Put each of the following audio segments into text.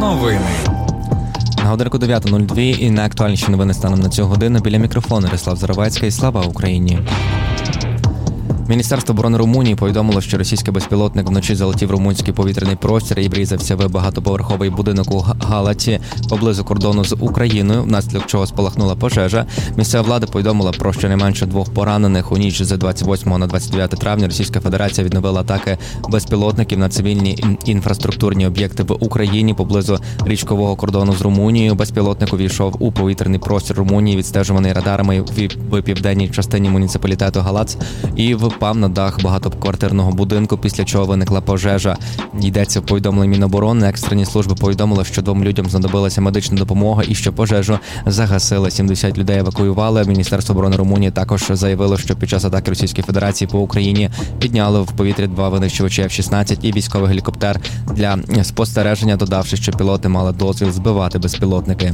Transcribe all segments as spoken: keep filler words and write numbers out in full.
Новини. На годинку дев'ята нуль два і найактуальніші новини станом на цю годину. Біля мікрофону Ярослав Заровецький. Слава Україні! Міністерство оборони Румунії повідомило, що російський безпілотник вночі залетів румунський повітряний простір і врізався в багатоповерховий будинок у Галаті поблизу кордону з Україною, внаслідок чого спалахнула пожежа. Місцева влада повідомила про щонайменше двох поранених. У ніч з двадцять восьмого на двадцять дев'яте травня Російська Федерація відновила атаки безпілотників на цивільні інфраструктурні об'єкти в Україні поблизу річкового кордону з Румунією. Безпілотник увійшов у повітряний простір Румунії, відстежуваний радарами в південній частині муніципалітету Галац і в впав на дах багатоквартирного будинку, після чого виникла пожежа. Йдеться в повідомленні Міноборони. Екстрені служби повідомили, що двом людям знадобилася медична допомога і що пожежу загасили. сімдесят людей евакуювали. Міністерство оборони Румунії також заявило, що під час атаки Російської Федерації по Україні підняли в повітря два винищувачі еф шістнадцять і військовий гелікоптер для спостереження, додавши, що пілоти мали дозвіл збивати безпілотники.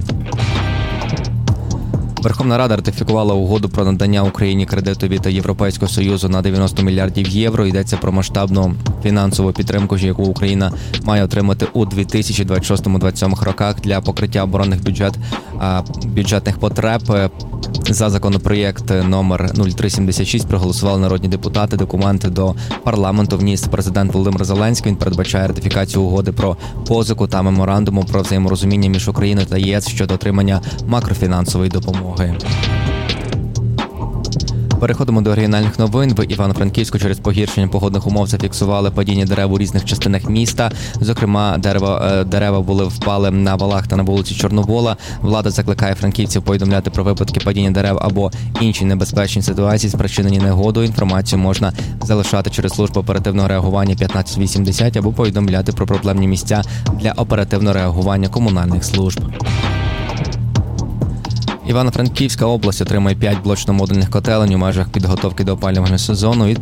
Верховна Рада ратифікувала угоду про надання Україні кредиту від Європейського Союзу на дев'яносто мільярдів євро. Йдеться про масштабну фінансову підтримку, яку Україна має отримати у дві тисячі двадцять шостому - двадцять сьомому роках для покриття оборонних бюджет, бюджетних потреб. За законопроєкт номер нуль три сімдесят шість проголосували народні депутати. Документи до парламенту вніс президент Володимир Зеленський. Він передбачає ратифікацію угоди про позику та меморандуму про взаєморозуміння між Україною та ЄС щодо отримання макрофінансової допомоги. Переходимо до регіональних новин. В Івано-Франківську через погіршення погодних умов зафіксували падіння дерев у різних частинах міста. Зокрема, дерева, дерева були впали на валах та на вулиці Чорновола. Влада закликає франківців повідомляти про випадки падіння дерев або інші небезпечні ситуації, спричинені негодою. Інформацію можна залишати через службу оперативного реагування п'ятнадцять вісімдесят або повідомляти про проблемні місця для оперативного реагування комунальних служб. Івано-Франківська область отримає п'ять блочно-модульних котелень у межах підготовки до опалювального сезону. Від